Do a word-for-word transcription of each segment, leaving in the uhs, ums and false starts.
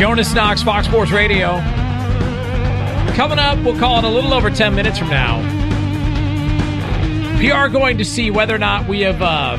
Jonas Knox, Fox Sports Radio. Coming up, we'll call it a little over ten minutes from now. We are going to see whether or not we have uh,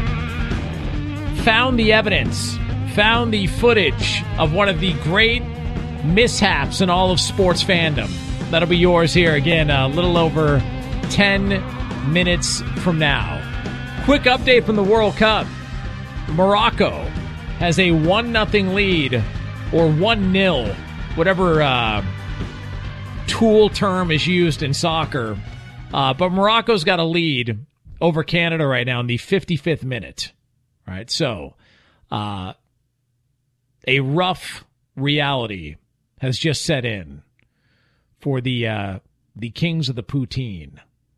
found the evidence, found the footage of one of the great mishaps in all of sports fandom. That'll be yours here again a little over ten minutes from now. Quick update from the World Cup. Morocco has a one nothing lead, or one nil, whatever uh, tool term is used in soccer. Uh, but Morocco's got a lead over Canada right now in the fifty-fifth minute. All right, so uh, a rough reality has just set in for the uh, the Kings of the Poutine,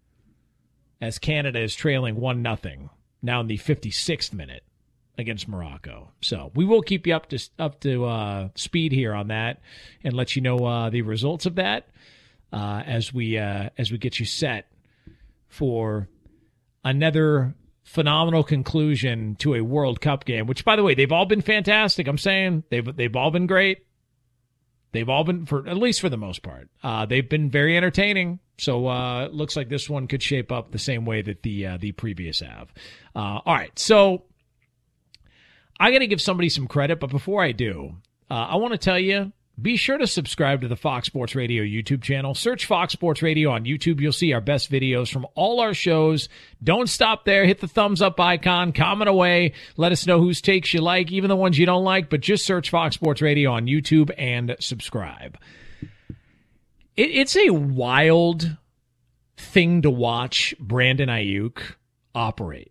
as Canada is trailing one nothing now in the fifty-sixth minute against Morocco. So we will keep you up to up to uh, speed here on that and let you know uh, the results of that uh, as we uh, as we get you set for another phenomenal conclusion to a World Cup game. Which, by the way, they've all been fantastic. I'm saying they've they've all been great. They've all been, for at least for the most part, uh, they've been very entertaining. So uh, it looks like this one could shape up the same way that the uh, the previous have. Uh, all right, so I got to give somebody some credit, but before I do, uh, I want to tell you, be sure to subscribe to the Fox Sports Radio YouTube channel. Search Fox Sports Radio on YouTube. You'll see our best videos from all our shows. Don't stop there. Hit the thumbs up icon. Comment away. Let us know whose takes you like, even the ones you don't like, but just search Fox Sports Radio on YouTube and subscribe. It, it's a wild thing to watch Brandon Ayuk operate.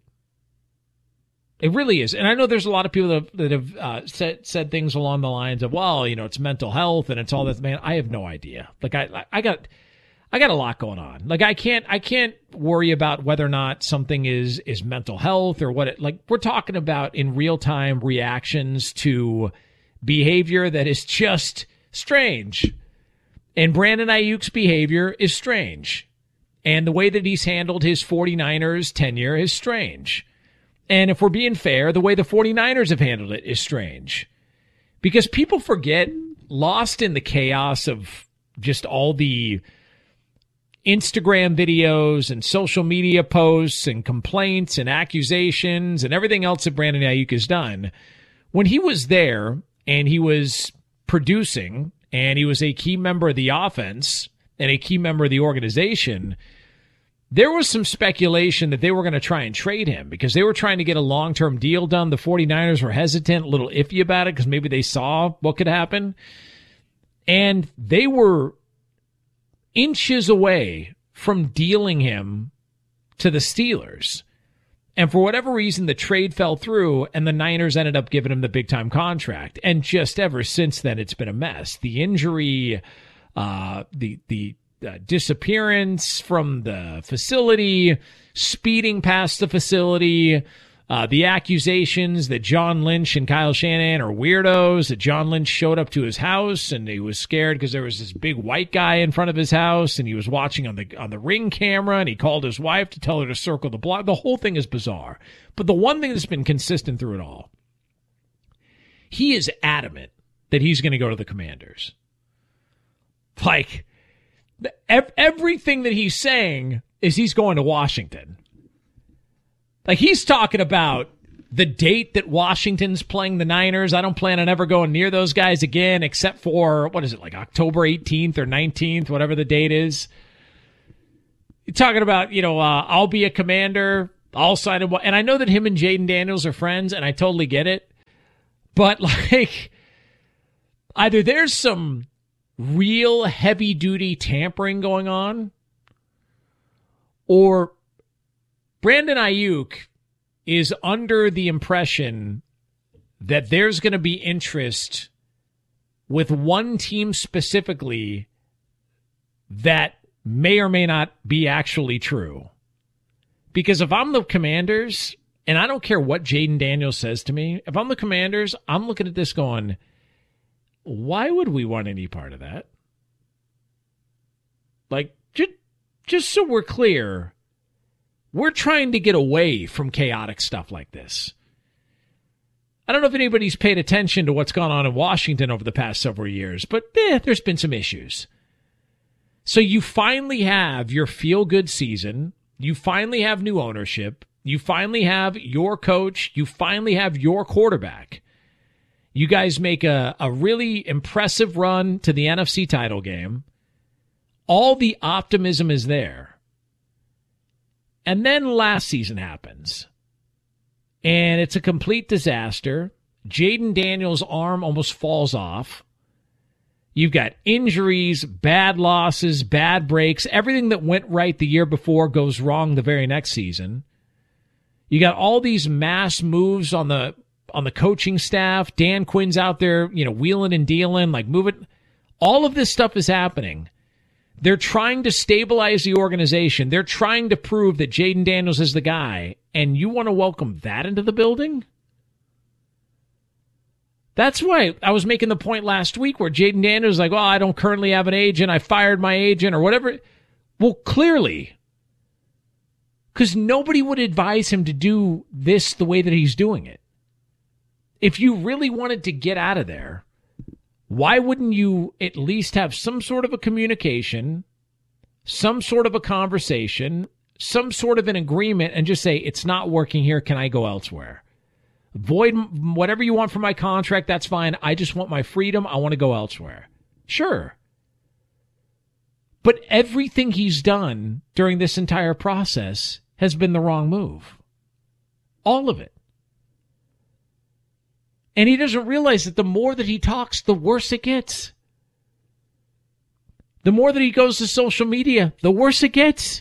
It really is. And I know there's a lot of people that have, that have uh, said, said things along the lines of, well, you know, it's mental health and it's all that. Man, I have no idea. Like, I, I got, I got a lot going on. Like, I can't, I can't worry about whether or not something is, is mental health or what it, like, we're talking about in real time reactions to behavior that is just strange. And Brandon Ayuk's behavior is strange. And the way that he's handled his 49ers tenure is strange. And if we're being fair, the way the 49ers have handled it is strange. Because people forget, lost in the chaos of just all the Instagram videos and social media posts and complaints and accusations and everything else that Brandon Ayuk has done, when he was there and he was producing and he was a key member of the offense and a key member of the organization, there was some speculation that they were going to try and trade him because they were trying to get a long-term deal done. The 49ers were hesitant, a little iffy about it because maybe they saw what could happen. And they were inches away from dealing him to the Steelers. And for whatever reason, the trade fell through and the Niners ended up giving him the big-time contract. And just ever since then, it's been a mess. The injury, uh, the the Uh, disappearance from the facility, speeding past the facility, uh, the accusations that John Lynch and Kyle Shanahan are weirdos, that John Lynch showed up to his house and he was scared because there was this big white guy in front of his house and he was watching on the on the Ring camera and he called his wife to tell her to circle the block. The whole thing is bizarre. But the one thing that's been consistent through it all, he is adamant that he's going to go to the Commanders. Like, everything that he's saying is he's going to Washington. Like, he's talking about the date that Washington's playing the Niners. I don't plan on ever going near those guys again, except for, what is it, like October eighteenth or nineteenth, whatever the date is. You're talking about, you know, uh, I'll be a Commander, I'll sign a, and I know that him and Jaden Daniels are friends, and I totally get it. But, like, either there's some real heavy-duty tampering going on, or Brandon Ayuk is under the impression that there's going to be interest with one team specifically that may or may not be actually true. Because if I'm the Commanders, and I don't care what Jaden Daniels says to me, if I'm the Commanders, I'm looking at this going, why would we want any part of that? Like, just, just so we're clear, we're trying to get away from chaotic stuff like this. I don't know if anybody's paid attention to what's gone on in Washington over the past several years, but eh, there's been some issues. So you finally have your feel-good season. You finally have new ownership. You finally have your coach. You finally have your quarterback. You guys make a, a really impressive run to the N F C title game. All the optimism is there. And then last season happens. And it's a complete disaster. Jaden Daniels' arm almost falls off. You've got injuries, bad losses, bad breaks. Everything that went right the year before goes wrong the very next season. You got all these mass moves on the on the coaching staff. Dan Quinn's out there, you know, wheeling and dealing, like moving. All of this stuff is happening. They're trying to stabilize the organization. They're trying to prove that Jaden Daniels is the guy. And you want to welcome that into the building? That's why I was making the point last week where Jaden Daniels was like, well, I don't currently have an agent. I fired my agent or whatever. Well, clearly. Because nobody would advise him to do this the way that he's doing it. If you really wanted to get out of there, why wouldn't you at least have some sort of a communication, some sort of a conversation, some sort of an agreement, and just say, it's not working here, can I go elsewhere? Void whatever you want from my contract, that's fine. I just want my freedom. I want to go elsewhere. Sure. But everything he's done during this entire process has been the wrong move. All of it. And he doesn't realize that the more that he talks, the worse it gets. The more that he goes to social media, the worse it gets.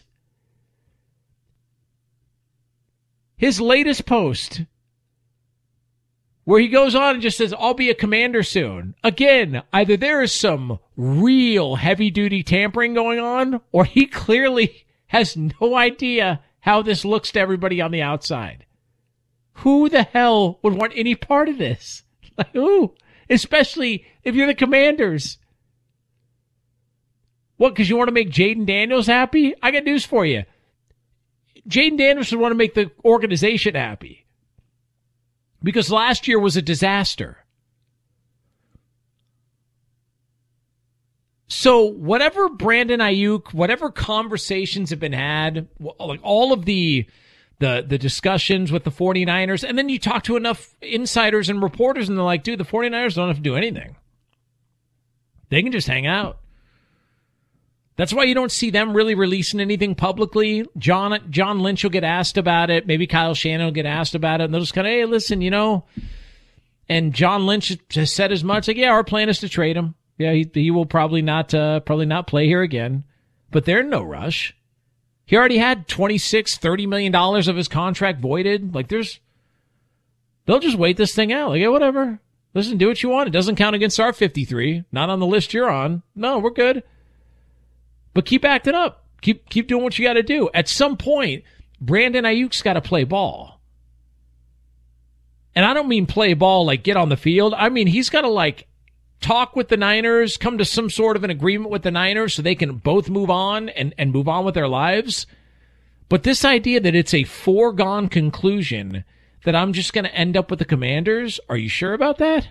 His latest post, where he goes on and just says, I'll be a Commander soon. Again, either there is some real heavy-duty tampering going on, or he clearly has no idea how this looks to everybody on the outside. Who the hell would want any part of this? Like, who? Especially if you're the Commanders. What, because you want to make Jaden Daniels happy? I got news for you. Jaden Daniels would want to make the organization happy. Because last year was a disaster. So whatever Brandon Ayuk, whatever conversations have been had, like all of the the the discussions with the 49ers, and then you talk to enough insiders and reporters, and they're like, dude, the 49ers don't have to do anything. They can just hang out. That's why you don't see them really releasing anything publicly. John John Lynch will get asked about it. Maybe Kyle Shanahan will get asked about it, and they'll just kind of, hey, listen, you know. And John Lynch has said as much, like, yeah, our plan is to trade him. Yeah, he, he will probably not uh, probably not play here again. But they're in no rush. He already had twenty-six, thirty million dollars of his contract voided. Like, there's, they'll just wait this thing out. Like, yeah, whatever. Listen, do what you want. It doesn't count against our fifty-three. Not on the list you're on. No, we're good. But keep acting up. Keep keep doing what you got to do. At some point, Brandon Ayuk's got to play ball. And I don't mean play ball like get on the field. I mean, he's got to, like, talk with the Niners, come to some sort of an agreement with the Niners so they can both move on and, and move on with their lives. But this idea that it's a foregone conclusion that I'm just going to end up with the Commanders, are you sure about that?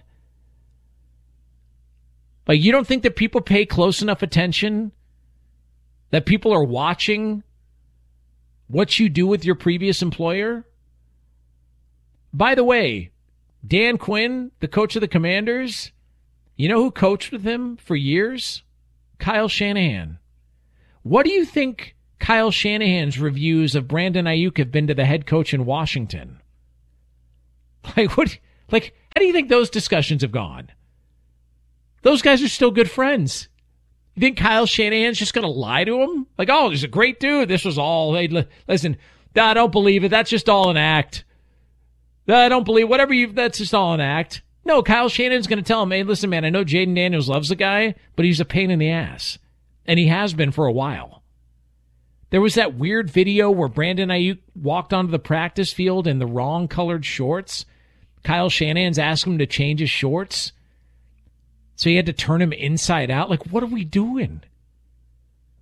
Like, you don't think that people pay close enough attention? That people are watching what you do with your previous employer? By the way, Dan Quinn, the coach of the Commanders, you know who coached with him for years? Kyle Shanahan. What do you think Kyle Shanahan's reviews of Brandon Ayuk have been to the head coach in Washington? Like, what? Like, how do you think those discussions have gone? Those guys are still good friends. You think Kyle Shanahan's just going to lie to him? Like, oh, he's a great dude. This was all, hey, listen, I don't believe it. That's just all an act. I don't believe whatever you, that's just all an act. No, Kyle Shanahan's going to tell him, hey, listen, man, I know Jaden Daniels loves the guy, but he's a pain in the ass. And he has been for a while. There was that weird video where Brandon Ayuk walked onto the practice field in the wrong colored shorts. Kyle Shanahan's asked him to change his shorts. So he had to turn him inside out. Like, what are we doing?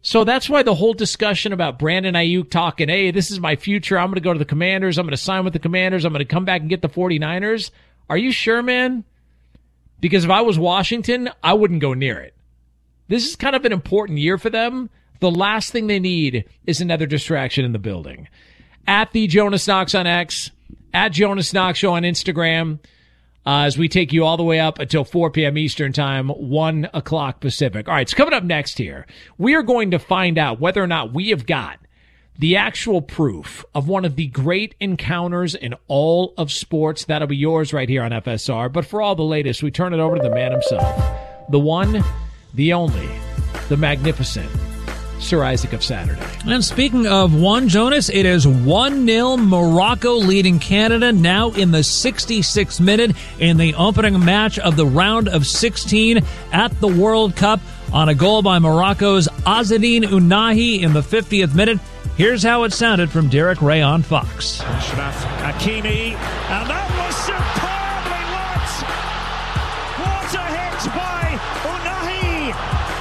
So that's why the whole discussion about Brandon Ayuk talking, hey, this is my future. I'm going to go to the Commanders. I'm going to sign with the Commanders. I'm going to come back and get the 49ers. Are you sure, man? Because if I was Washington, I wouldn't go near it. This is kind of an important year for them. The last thing they need is another distraction in the building. At the Jonas Knox on X, at Jonas Knox Show on Instagram, uh, as we take you all the way up until four p.m. Eastern Time, one o'clock Pacific. All right, so coming up next here, we are going to find out whether or not we have got the actual proof of one of the great encounters in all of sports. That'll be yours right here on F S R. But for all the latest, we turn it over to the man himself, the one, the only, the magnificent Sir Isaac of Saturday. And speaking of one, Jonas, it is one nil Morocco leading Canada now in the sixty-sixth minute in the opening match of the round of sixteen at the World Cup on a goal by Morocco's Azzedine Ounahi in the fiftieth minute. Here's how it sounded from Derek Ray on Fox. Ashraf Hakimi, and that was superbly lit! What a hit by Ounahi!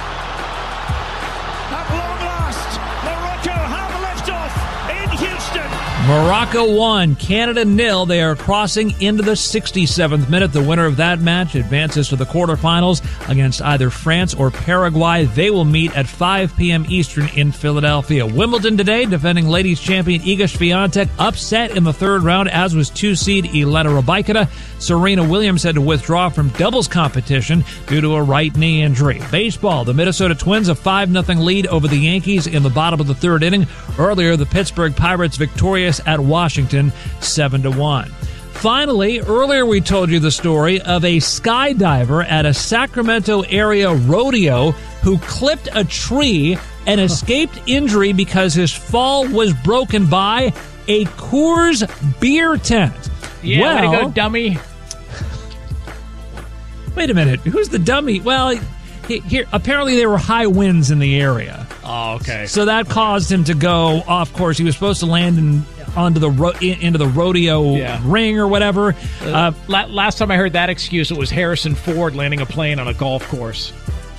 At long last, Morocco have liftoff in Houston. Morocco won, Canada nil. They are crossing into the sixty-seventh minute. The winner of that match advances to the quarterfinals against either France or Paraguay. They will meet at five p.m. Eastern in Philadelphia. Wimbledon today, defending ladies champion Iga Swiatek upset in the third round, as was two-seed Elena Rybakina. Serena Williams had to withdraw from doubles competition due to a right knee injury. Baseball, the Minnesota Twins a five nothing lead over the Yankees in the bottom of the third inning. Earlier, the Pittsburgh Pirates victorious at Washington seven to one. Finally, earlier we told you the story of a skydiver at a Sacramento area rodeo who clipped a tree and escaped injury because his fall was broken by a Coors beer tent. Yeah, well, way to go, dummy. Wait a minute. Who's the dummy? Well, he, here apparently there were high winds in the area. Oh, okay. So that caused him to go off course. He was supposed to land in, onto the ro- in, into the rodeo yeah. ring or whatever. Uh, uh, la- last time I heard that excuse, it was Harrison Ford landing a plane on a golf course.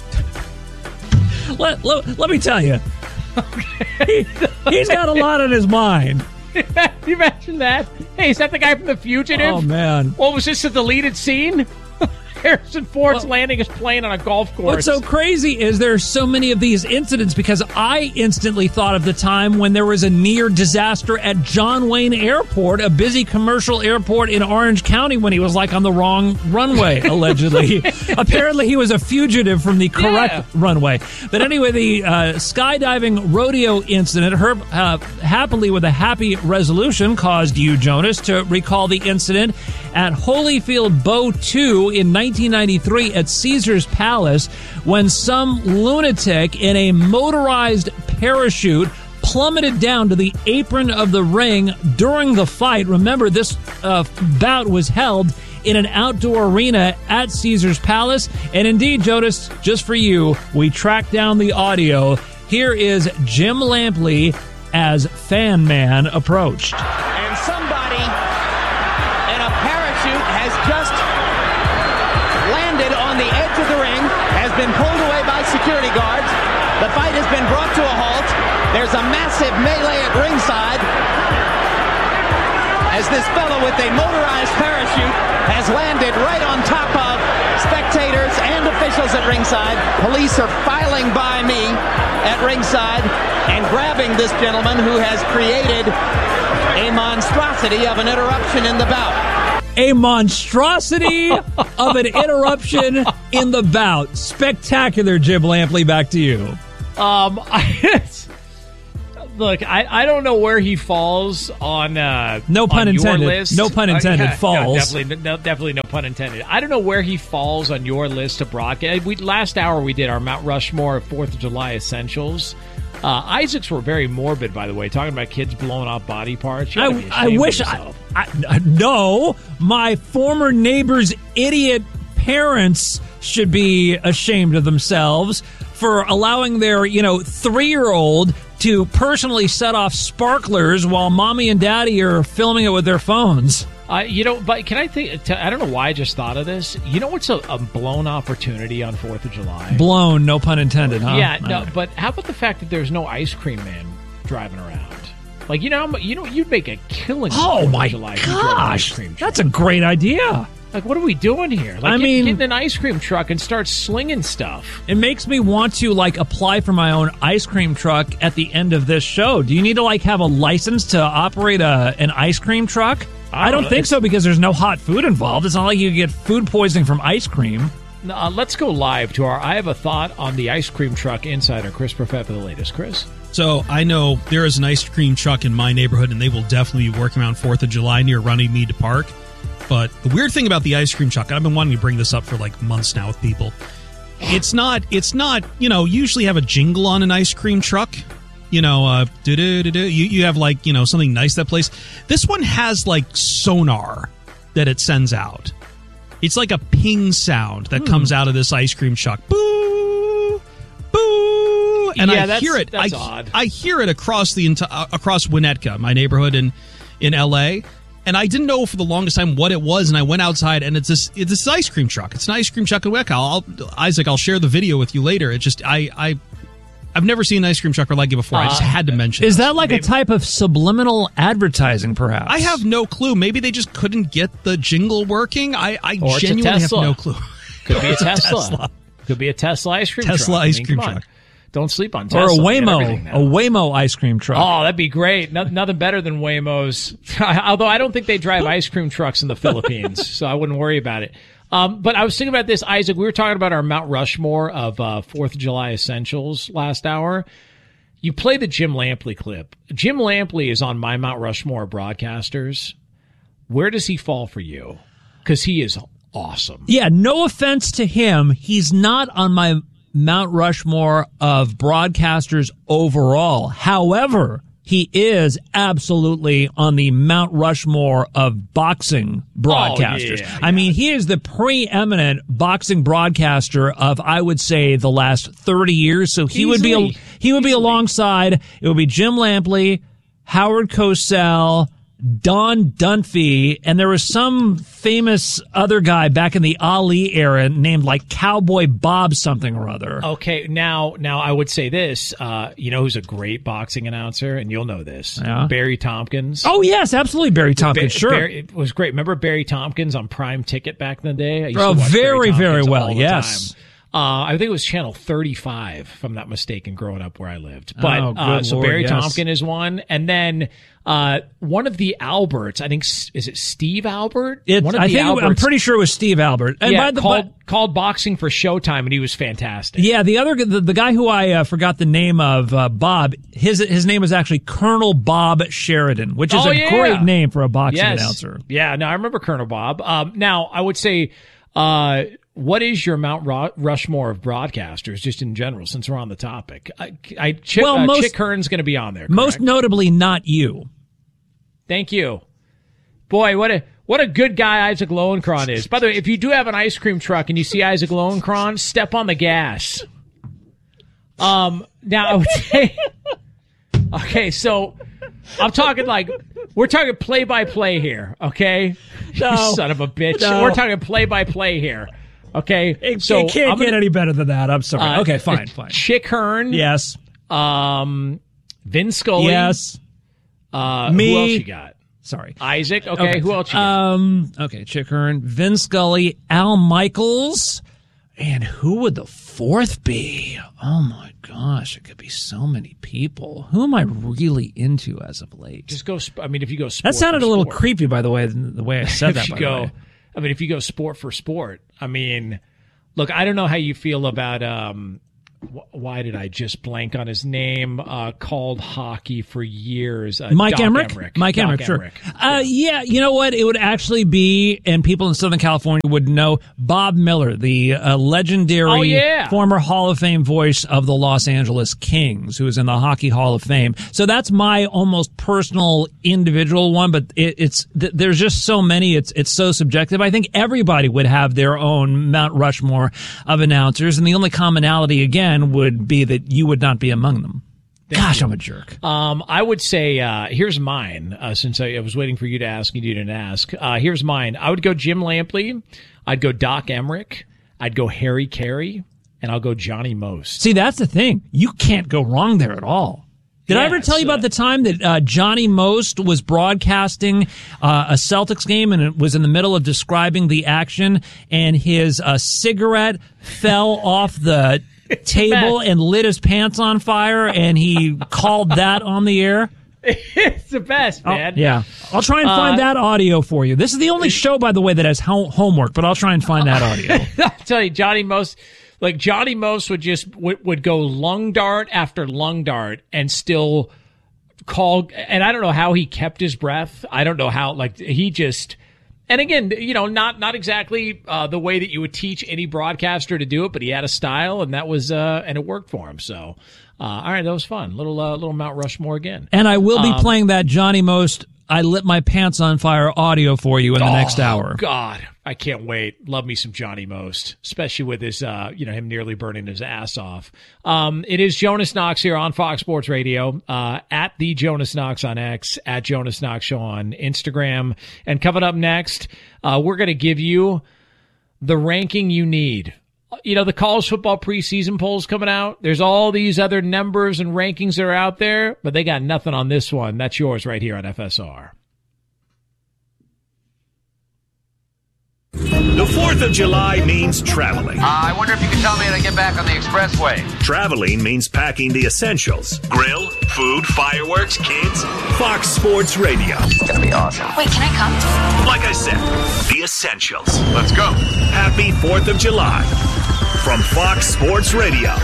let, let, let me tell you, he, he's got a lot on his mind. Can you imagine that? Hey, is that the guy from The Fugitive? Oh, man. What was this, a deleted scene? Harrison Ford's well, landing his plane on a golf course. What's so crazy is there's so many of these incidents because I instantly thought of the time when there was a near disaster at John Wayne Airport, a busy commercial airport in Orange County, when he was like on the wrong runway, allegedly. Apparently he was a fugitive from the correct yeah. runway. But anyway, the uh, skydiving rodeo incident, her, uh, happily with a happy resolution, caused you, Jonas, to recall the incident at Holyfield Bow two in nineteen ninety-three at Caesar's Palace when some lunatic in a motorized parachute plummeted down to the apron of the ring during the fight. Remember, this uh, bout was held in an outdoor arena at Caesar's Palace. And indeed, Jonas, just for you, we tracked down the audio. Here is Jim Lampley as Fan Man approached. And somebody in a parachute has just landed on the edge of the ring, has been pulled away by security guards. The fight has been brought to a halt. There's a massive melee at ringside as this fellow with a motorized parachute has landed right on top of spectators and officials at ringside. Police are filing by me at ringside and grabbing this gentleman who has created a monstrosity of an interruption in the bout. A monstrosity of an interruption in the bout. Spectacular, Jim Lampley. Back to you. Um, I, look, I, I don't know where he falls on uh, no pun on intended. Your list. No pun intended. Uh, yeah, falls. No, definitely, no, definitely no pun intended. I don't know where he falls on your list of broadcast. We last hour we did our Mount Rushmore of Fourth of July essentials. Uh, Isaac's were very morbid, by the way, talking about kids blowing off body parts. I, I wish I, I no, my former neighbor's idiot parents should be ashamed of themselves for allowing their, you know, three-year-old to personally set off sparklers while mommy and daddy are filming it with their phones. Uh, you know, but can I think? I don't know why I just thought of this. You know what's a, a blown opportunity on Fourth of July? Blown, no pun intended, huh? Yeah, no. But how about the fact that there's no ice cream man driving around? Like, you know, you know, you'd make a killing. Oh my July gosh, that's a great idea. Like, what are we doing here? Like, I get, mean, get in an ice cream truck and start slinging stuff. It makes me want to, like, apply for my own ice cream truck at the end of this show. Do you need to, like, have a license to operate a an ice cream truck? I don't, I don't think so, because there's no hot food involved. It's not like you get food poisoning from ice cream. Uh, let's go live to our I Have a Thought on the Ice Cream Truck insider, Chris Perfett, for the latest. Chris? So I know there is an ice cream truck in my neighborhood, and they will definitely be working around fourth of July near Runnymede Park. But the weird thing about the ice cream truck, I've been wanting to bring this up for like months now with people. It's not, it's not, you know, you usually have a jingle on an ice cream truck. You know, uh, do-do-do-do. You, you have like, you know, something nice that plays. This one has like sonar that it sends out. It's like a ping sound that hmm. comes out of this ice cream truck. Boo! Boo! And yeah, I hear it. That's I, odd. I hear it across the uh, across Winnetka, my neighborhood in, in L A, and I didn't know for the longest time what it was, and I went outside, and it's this it's this ice cream truck. It's an ice cream truck in Winnetka. I'll, Isaac, I'll share the video with you later. It just, I, I, I've never seen an ice cream truck like it before. Uh, I just had to mention Is it. that like Maybe. a type of subliminal advertising, perhaps? I have no clue. Maybe they just couldn't get the jingle working. I, I or genuinely have no clue. Could be a Tesla. Tesla. Could be a Tesla ice cream Tesla truck. ice I mean, cream come truck. On. Don't sleep on Tesla. Or a Waymo, a Waymo ice cream truck. Oh, that'd be great. No, nothing better than Waymos. Although I don't think they drive ice cream trucks in the Philippines, so I wouldn't worry about it. Um, but I was thinking about this, Isaac. We were talking about our Mount Rushmore of uh, fourth of July essentials last hour. You play the Jim Lampley clip. Jim Lampley is on my Mount Rushmore broadcasters. Where does he fall for you? Because he is awesome. Yeah, no offense to him. He's not on my Mount Rushmore of broadcasters overall. However, he is absolutely on the Mount Rushmore of boxing broadcasters. Oh, yeah, yeah. I mean, he is the preeminent boxing broadcaster of, I would say, the last thirty years. So he Easily. would be he would be Easily. alongside. It would be Jim Lampley, Howard Cosell, Don Dunphy, and there was some famous other guy back in the Ali era named like Cowboy Bob something or other. Okay, now now I would say this. Uh, you know who's a great boxing announcer, and you'll know this. Yeah. Barry Tompkins. Oh, yes, absolutely, Barry Tompkins, ba- sure. Barry, it was great. Remember Barry Tompkins on Prime Ticket back in the day? I used oh, to watch very, very well, all the yes. time. Uh, I think it was Channel thirty-five, if I'm not mistaken, growing up where I lived. But oh, uh, so Lord, Barry yes. Tompkins is one, and then uh, one of the Alberts. I think is it Steve Albert? It's, one of I the think Alberts, I'm pretty sure it was Steve Albert. And yeah, by the, called by, called boxing for Showtime, and he was fantastic. Yeah, the other the, the guy who I uh, forgot the name of, uh, Bob. His his name is actually Colonel Bob Sheridan, which is oh, a yeah. great name for a boxing yes. announcer. Yeah, no, I remember Colonel Bob. Um, now I would say. Uh, What is your Mount Rushmore of broadcasters, just in general, since we're on the topic? I, I, Chick, well, uh, most, Chick Hearn's going to be on there, correct? Most notably, not you. Thank you. Boy, what a what a good guy Isaac Lowenkron is. By the way, if you do have an ice cream truck and you see Isaac Lowenkron, step on the gas. Um, now, I would say... Okay, so I'm talking like... We're talking play-by-play here, okay? No. You son of a bitch. No. We're talking play-by-play here. Okay, it, so it can't gonna, get any better than that. I'm sorry. Uh, okay, fine, fine. Chick Hearn. Yes. Um, Vin Scully. Yes. Uh, Me. Who else you got? Sorry. Isaac. Okay. okay. Who else you got? Um. Okay. Chick Hearn, Vin Scully, Al Michaels, and who would the fourth be? Oh my gosh, it could be so many people. Who am I really into as of late? Just go. I mean, if you go sport that sounded for a little sport. creepy, by the way. The way I said if that. You by go, the way. I mean, if you go sport for sport, I mean, look, I don't know how you feel about. Um, wh- why did I just blank on his name? Uh, called hockey for years. Uh, Mike Doc Emmerich. Emmerich. Mike Doc Emmerich. Sure. Emmerich. Uh, yeah. You know what? It would actually be, and people in Southern California would know, Bob Miller, the uh, legendary oh, yeah. former Hall of Fame voice of the Los Angeles Kings, who is in the Hockey Hall of Fame. So that's my almost personal, individual one. But it, it's th- there's just so many. It's it's so subjective. I think everybody would have their own Mount Rushmore of announcers, and the only commonality again would be that you would not be among them. Gosh, I'm a jerk. Um, I would say, uh, here's mine, uh, since I, I was waiting for you to ask and you didn't ask. Uh, here's mine. I would go Jim Lampley. I'd go Doc Emmerich. I'd go Harry Carey. And I'll go Johnny Most. See, that's the thing. You can't go wrong there at all. Did yes, I ever tell you about uh, the time that uh, Johnny Most was broadcasting uh, a Celtics game and it was in the middle of describing the action and his uh, cigarette fell off the table and lit his pants on fire and he called that on the air? It's the best, man. Oh, yeah. I'll try and find uh, that audio for you. This is the only show, by the way, that has ho- homework, but I'll try and find that audio. I'll tell you, Johnny Most... Like, Johnny Most would just would, would go lung dart after lung dart and still call. And I don't know how he kept his breath. I don't know how, like, he just. And again, you know, not not exactly uh, the way that you would teach any broadcaster to do it, but he had a style, and that was uh, and it worked for him. So, uh, all right, that was fun. Little uh, little Mount Rushmore again. And I will be um, playing that Johnny Most I lit my pants on fire audio for you in the oh, next hour. God, I can't wait. Love me some Johnny Most, especially with his, uh, you know, him nearly burning his ass off. Um, it is Jonas Knox here on Fox Sports Radio, uh, at the Jonas Knox on X, at Jonas Knox Show on Instagram. And coming up next, uh, we're going to give you the ranking you need. You know, the college football preseason polls coming out. There's all these other numbers and rankings that are out there, but they got nothing on this one. That's yours right here on F S R. The fourth of July means traveling. Uh, I wonder if you can tell me how to get back on the expressway. Traveling means packing the essentials. Grill, food, fireworks, kids. Fox Sports Radio. It's going to be awesome. Wait, can I come? Like I said, the essentials. Let's go. Happy fourth of July from Fox Sports Radio.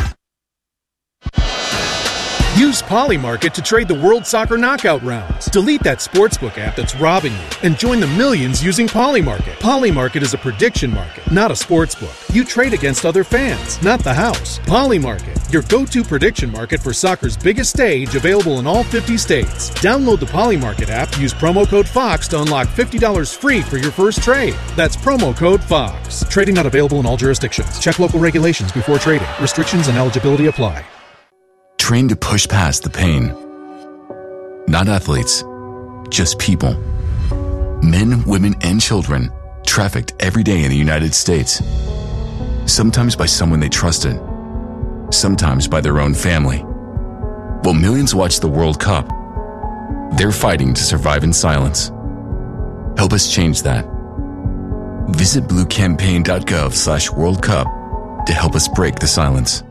Use Polymarket to trade the World Soccer Knockout rounds. Delete that sportsbook app that's robbing you and join the millions using Polymarket. Polymarket is a prediction market, not a sportsbook. You trade against other fans, not the house. Polymarket, your go-to prediction market for soccer's biggest stage, available in all fifty states. Download the Polymarket app, use promo code FOX to unlock fifty dollars free for your first trade. That's promo code FOX. Trading not available in all jurisdictions. Check local regulations before trading. Restrictions and eligibility apply. Trained to push past the pain. Not athletes, just people. Men, women, and children trafficked every day in the United States. Sometimes by someone they trusted. Sometimes by their own family. While millions watch the World Cup, they're fighting to survive in silence. Help us change that. Visit bluecampaign.gov slash World Cup to help us break the silence.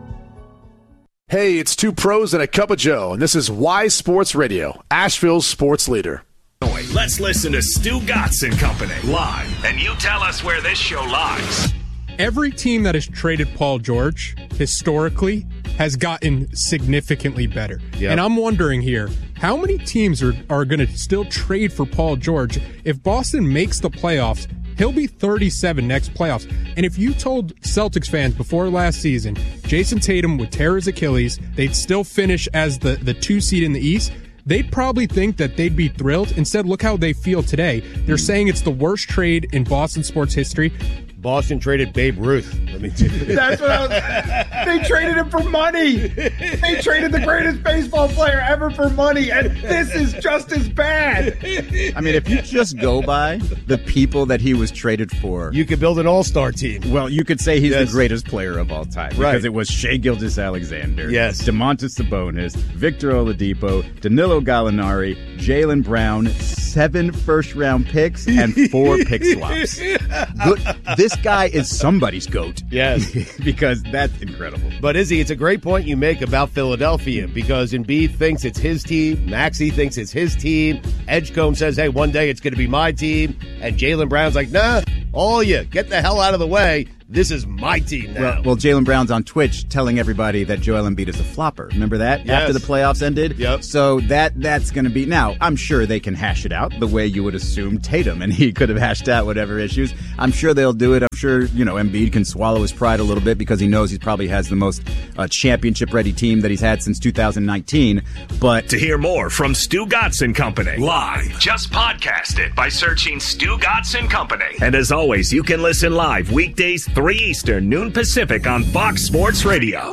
Hey, it's two pros and a cup of Joe, and this is Y Sports Radio, Asheville's sports leader. Let's listen to Stu Gatz and Company live, and you tell us where this show lies. Every team that has traded Paul George, historically, has gotten significantly better. Yep. And I'm wondering here, how many teams are, are going to still trade for Paul George? If Boston makes the playoffs, he'll be thirty-seven next playoffs. And if you told Celtics fans before last season, Jason Tatum would tear his Achilles, they'd still finish as the, the two seed in the East, they'd probably think that they'd be thrilled. Instead, look how they feel today. They're saying it's the worst trade in Boston sports history. Boston traded Babe Ruth. I mean, that's what I was, they traded him for money. They traded the greatest baseball player ever for money, and this is just as bad. I mean, if you just go by the people that he was traded for, you could build an all-star team. Well, you could say he's yes. the greatest player of all time because right. it was Shai Gilgeous-Alexander, yes, Domantas Sabonis, Victor Oladipo, Danilo Gallinari, Jaylen Brown, seven first-round picks and four pick swaps. Good. This guy is somebody's GOAT. Yes. Because that's incredible. But Izzy, it's a great point you make about Philadelphia because Embiid thinks it's his team. Maxey thinks it's his team. Edgecombe says, hey, one day it's going to be my team. And Jaylen Brown's like, nah, all you, get the hell out of the way. This is my team now. Well, well Jaylen Brown's on Twitch telling everybody that Joel Embiid is a flopper. Remember that? Yes. After the playoffs ended? Yep. So that that's going to be... Now, I'm sure they can hash it out the way you would assume Tatum and he could have hashed out whatever issues. I'm sure they'll do it. I'm sure, you know, Embiid can swallow his pride a little bit because he knows he probably has the most uh, championship-ready team that he's had since two thousand nineteen. But to hear more from Stu Gatz and Company live, just podcast it by searching Stu Gatz and Company. And as always, you can listen live weekdays three Eastern, noon Pacific on Fox Sports Radio.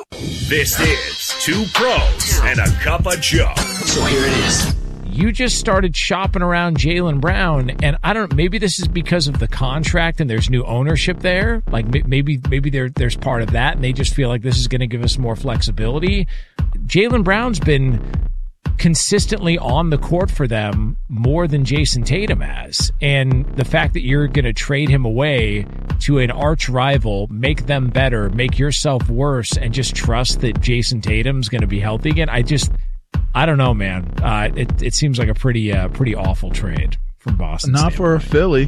This is Two Pros and a Cup of Joe. So here it is. You just started shopping around Jaylen Brown, and I don't know, maybe this is because of the contract and there's new ownership there. Like maybe maybe there, there's part of that, and they just feel like this is going to give us more flexibility. Jaylen Brown's been consistently on the court for them more than Jason Tatum has. And the fact that you're going to trade him away to an arch rival, make them better, make yourself worse, and just trust that Jason Tatum's going to be healthy again, I just... I don't know, man. Uh, it it seems like a pretty uh, pretty awful trade from Boston. Not for Philly.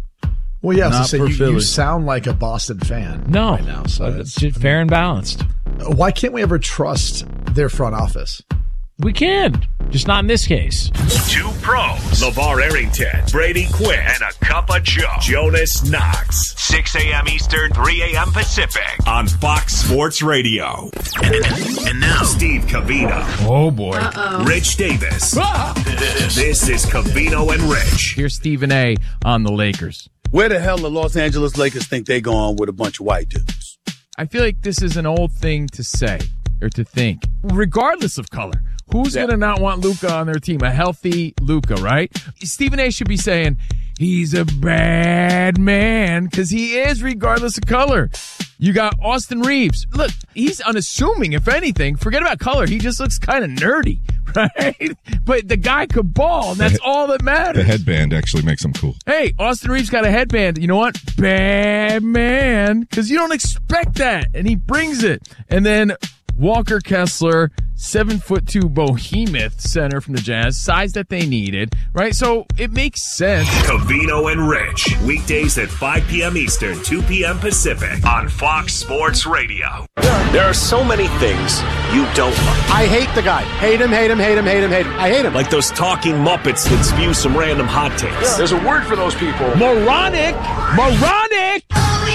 Well, yeah, I was Not gonna say, for you, Philly. you sound like a Boston fan No, right now. So it's just fair and balanced. Why can't we ever trust their front office? We can, just not in this case. Two Pros. LeVar Arrington, Brady Quinn, and a Cup of Joe. Jonas Knox. six a.m. Eastern, three a.m. Pacific. On Fox Sports Radio. And now, Steve Covino. Oh, boy. Uh-oh. Rich Davis. Ah! This is Covino and Rich. Here's Stephen A. on the Lakers. Where the hell the Los Angeles Lakers think they going with a bunch of white dudes? I feel like this is an old thing to say or to think, regardless of color. Who's yeah. going to not want Luka on their team? A healthy Luka, right? Stephen A. should be saying, he's a bad man, because he is, regardless of color. You got Austin Reeves. Look, he's unassuming, if anything. Forget about color. He just looks kind of nerdy, right? But the guy could ball, and that's all that matters. The headband actually makes him cool. Hey, Austin Reeves got a headband. You know what? Bad man, because you don't expect that, and he brings it. And then Walker Kessler, seven foot two behemoth center from the Jazz, size that they needed, right? So it makes sense. Covino and Rich, weekdays at five p.m. Eastern, two p.m. Pacific on Fox Sports Radio. There are so many things you don't like. I hate the guy. Hate him, hate him, hate him, hate him, hate him. I hate him. Like those talking Muppets that spew some random hot takes. Yeah. There's a word for those people. Moronic! Moronic!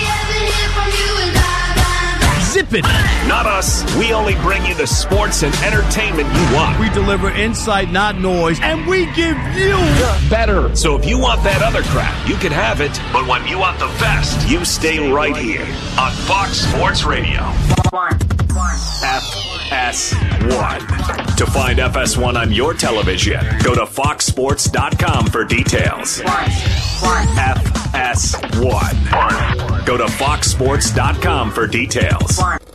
Zip it. Not us. We only bring you the sports and entertainment you want. We deliver insight, not noise, and we give you better. So if you want that other crap, you can have it. But when you want the best, you stay right here on Fox Sports Radio. F S one. To find F S one on your television, go to fox sports dot com for details. F S one. Go to fox sports dot com for details.